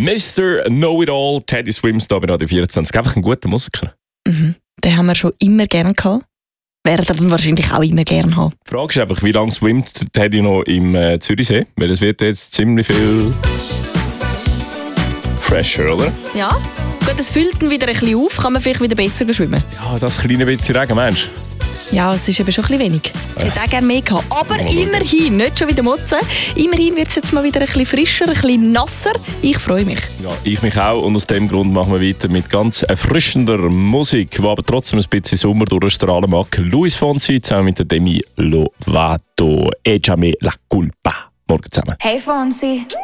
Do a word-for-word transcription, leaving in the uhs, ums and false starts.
Mister Know-It-All, Teddy Swims da bei Radio vierundzwanzig. Einfach ein guter Musiker. Mhm. Den haben wir schon immer gerne gehabt. Werden wir dann wahrscheinlich auch immer gerne haben. Die Frage ist einfach, wie lange schwimmt Teddy noch im äh, Zürichsee? Weil es wird jetzt ziemlich viel fresher, oder? Ja, gut, es füllt dann wieder ein bisschen auf, kann man vielleicht wieder besser schwimmen. Ja, das kleine bisschen Regen, Mensch. Ja, es ist eben schon ein bisschen wenig. Ich hätte auch gerne mehr gehabt. Aber immerhin, nicht schon wieder motzen. Immerhin wird es jetzt mal wieder ein bisschen frischer, ein bisschen nasser. Ich freue mich. Ja, ich mich auch. Und aus dem Grund machen wir weiter mit ganz erfrischender Musik, die aber trotzdem ein bisschen Sommer durchstrahlen mag. Luis Fonsi zusammen mit der Demi Lovato. Echame la culpa. Morgen zusammen. Hey Fonsi.